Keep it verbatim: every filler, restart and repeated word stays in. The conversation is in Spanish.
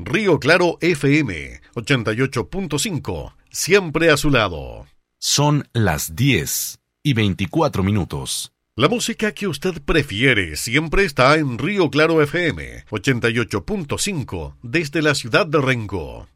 Río Claro F M ochenta y ocho punto cinco, siempre a su lado. Son las diez y veinticuatro minutos. La música que usted prefiere siempre está en Río Claro F M ochenta y ocho punto cinco desde la ciudad de Rengo.